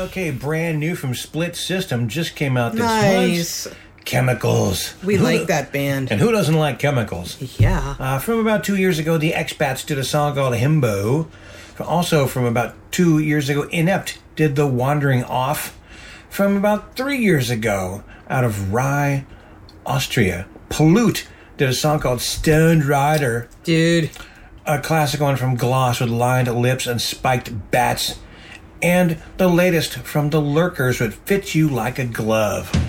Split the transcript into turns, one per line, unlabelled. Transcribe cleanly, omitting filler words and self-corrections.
Okay, brand new from Split System. Just came out this
Nice.
month. Chemicals.
We like that band.
And who doesn't like Chemicals?
Yeah.
From about 2 years ago, the Expats did a song called Himbo. Also, from about 2 years ago, Inept did The Wandering Off. From about 3 years ago, out of Rye, Austria, Pollute did a song called Stoned Rider.
Dude.
A classic one from Gloss with lined lips and spiked bats. And the latest from The Lurkers with Fits You Like a Glove.